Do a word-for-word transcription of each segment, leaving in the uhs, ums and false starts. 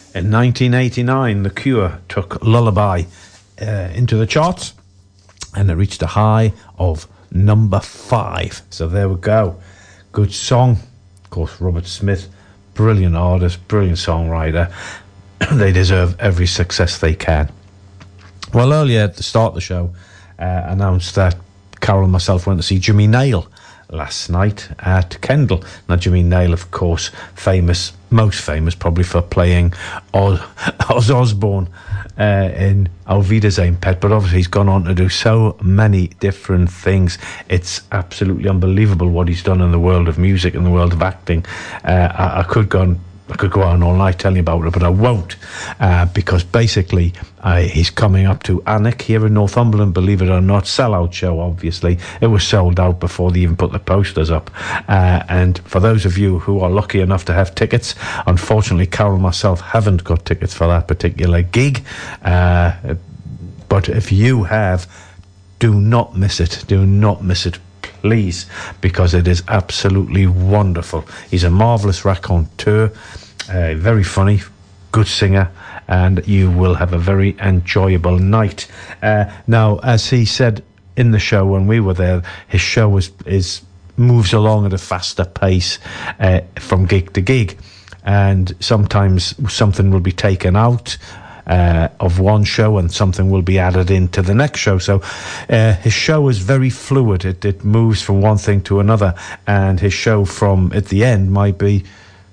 In nineteen eighty-nine, The Cure took Lullaby uh, into the charts, and it reached a high of number five. So there we go. Good song. Of course, Robert Smith, brilliant artist, brilliant songwriter. They deserve every success they can. Well, earlier at the start of the show, uh, announced that Carol and myself went to see Jimmy Nail last night at Kendal. Now, Jimmy Nail, of course, famous, most famous probably for playing Oz, Oz Osbourne uh, in Auf Wiedersehen, Pet, but obviously he's gone on to do so many different things. It's absolutely unbelievable what he's done in the world of music, in the world of acting. Uh, I, I could go on I could go on all night telling you about it, but I won't, uh, because basically uh, he's coming up to Alnwick here in Northumberland, believe it or not. Sellout show, obviously. It was sold out before they even put the posters up. Uh, and for those of you who are lucky enough to have tickets, unfortunately, Carol and myself haven't got tickets for that particular gig. Uh, but if you have, do not miss it. Do not miss it. Please, because it is absolutely wonderful. He's a marvellous raconteur, uh, very funny, good singer, and you will have a very enjoyable night. Uh, now, as he said in the show when we were there, his show is, is moves along at a faster pace uh, from gig to gig, and sometimes something will be taken out Uh, of one show and something will be added into the next show. So uh, his show is very fluid. It, it moves from one thing to another, and his show from at the end might be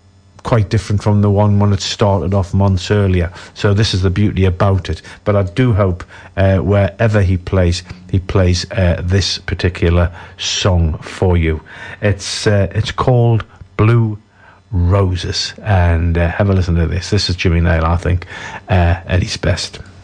quite different from the one when it started off months earlier. So this is the beauty about it. But I do hope uh, wherever he plays, he plays uh, this particular song for you. It's uh, it's called Blue Roses, and uh, have a listen to this. This is Jimmy Nail, I think, uh, at his best.